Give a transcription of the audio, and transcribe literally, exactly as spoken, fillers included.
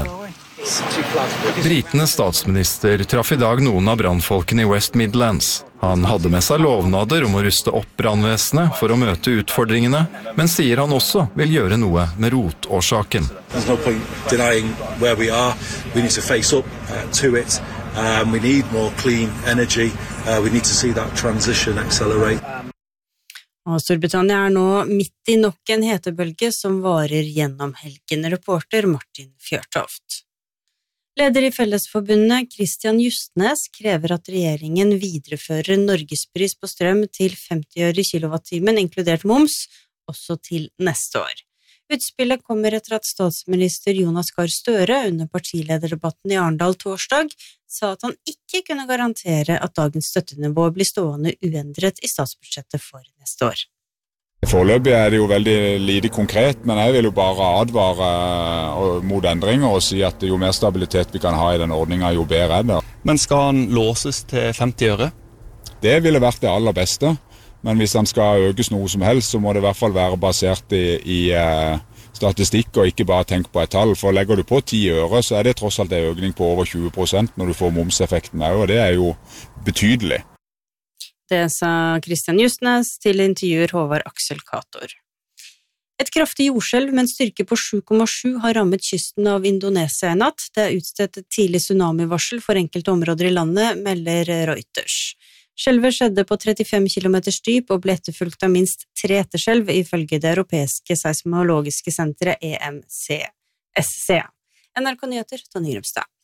Britenes statsminister traff i dag noen av brannfolkene i West Midlands. Han hadde med seg lovnader om å ruste opp brannvesenet for å møte utfordringene, men sier han også vil gjøre noe med rotårsaken. There's no point denying where we are. We need to face up uh, to it. Um, we need more clean energy. Uh, we need to see that transition accelerate. Og Storbritannia er nå midt i nok en hetebølge som varer gjennom helgen. Reporter Martin Fjørtoft. Leder i Fellesforbundet, Christian Justnes, krever at regjeringen viderefører Norgespris på strøm til femti øre kilowattimen, inkludert moms, også til neste år. Utspillet kommer etter at statsminister Jonas Gahr Støre under partilederdebatten i Arendal torsdag sa at han ikke kunne garantere at dagens støttenivå blir stående uendret i statsbudsjettet for neste år. Foreløpig er det jo veldig lite konkret, men jeg vil jo bare advare mot endringer og si at jo mer stabilitet vi kan ha i den ordningen, jo bedre er det. Men skal han låses til femti øre? Det ville vært det aller beste, men hvis han skal økes noe som helst, så må det i hvert fall være basert i, i uh, statistikk og ikke bare tenke på et tall. For legger du på ti øre, så er det tross alt en økning på over tjue prosent når du får momseffekten, og det er jo betydelig. Det sa Christian Justnes til intervjuer Håvard Aksel Kator. Et kraftig jordskjelv med en styrke på sju komma sju har rammet kysten av Indonesia i natt. Det er utstedt et tidlig tsunamivarsel for enkelte områder i landet, melder Reuters. Skjelvet skjedde på trettifem kilometers dyp og ble etterfulgt av minst tre etterskjelv ifølge det europeiske seismologiske senteret E M C S C. N R K Nyheter, Tonje Grumstad.